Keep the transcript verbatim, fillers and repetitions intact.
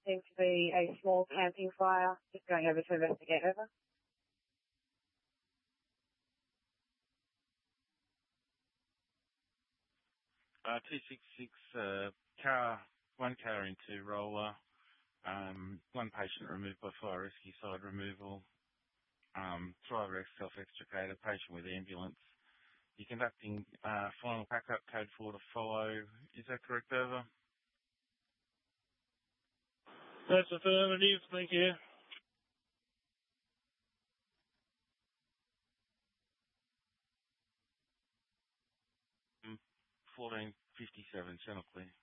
seemed to be a small camping fire. Just going over to investigate. Over. Uh, two six six, uh, car, one car into roller, um, one patient removed by fire rescue side removal, um, driver self-extricated, patient with ambulance. You're conducting uh, final pack-up, code four to follow. Is that correct, over? That's affirmative, thank you. fourteen fifty-seven, channel clear.